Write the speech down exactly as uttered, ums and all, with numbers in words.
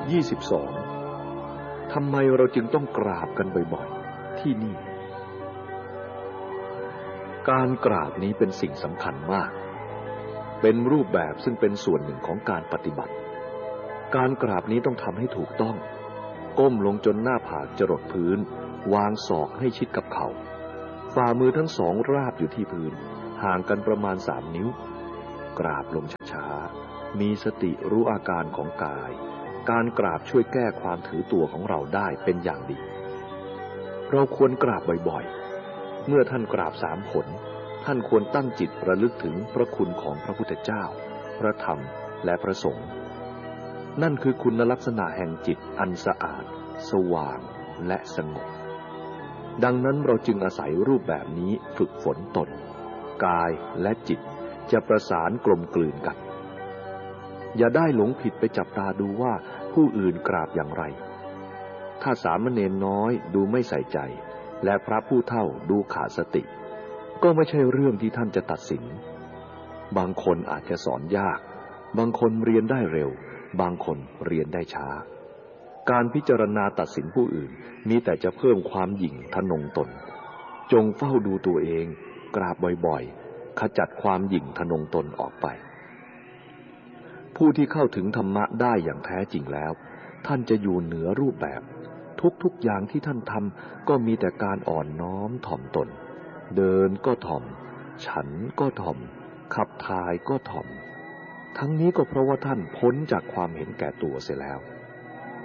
ยี่สิบสองทำไมเราจึงต้องกราบกันบ่อยๆที่นี่การกราบนี้เป็นสิ่งสำคัญมากเป็นรูปแบบซึ่งเป็นส่วนหนึ่งของการปฏิบัติการกราบนี้ต้องทำให้ถูกต้องก้มลงจนหน้าผากจรดพื้นวางศอกให้ชิดกับเข่าฝ่ามือทั้งสองราบอยู่ที่พื้นห่างกันประมาณสามนิ้วกราบลงช้าๆมีสติรู้อาการของกายการกราบช่วยแก้ความถือตัวของเราได้เป็นอย่างดีเราควรกราบบ่อยๆเมื่อท่านกราบสามผลท่านควรตั้งจิตระลึกถึงพระคุณของพระพุทธเจ้าพระธรรมและพระสงฆ์นั่นคือคุณลักษณะแห่งจิตอันสะอาดสว่างและสงบดังนั้นเราจึงอาศัยรูปแบบนี้ฝึกฝนตนกายและจิตจะประสานกลมกลืนกันอย่าได้หลงผิดไปจับตาดูว่าผู้อื่นกราบอย่างไรถ้าสามเณรน้อยดูไม่ใส่ใจและพระผู้เฒ่าดูขาดสติก็ไม่ใช่เรื่องที่ท่านจะตัดสินบางคนอาจจะสอนยากบางคนเรียนได้เร็วบางคนเรียนได้ช้าการพิจารณาตัดสินผู้อื่นมีแต่จะเพิ่มความหยิ่งทะนงตนจงเฝ้าดูตัวเองกราบบ่อยๆขจัดความหยิ่งทะนงตนออกไปผู้ที่เข้าถึงธรรมะได้อย่างแท้จริงแล้วท่านจะอยู่เหนือรูปแบบทุกๆอย่างที่ท่านทำก็มีแต่การอ่อนน้อมถ่อมตนเดินก็ถ่อมฉันก็ถ่อมขับถ่ายก็ถ่อมทั้งนี้ก็เพราะว่าท่านพ้นจากความเห็นแก่ตัวเสียแล้ว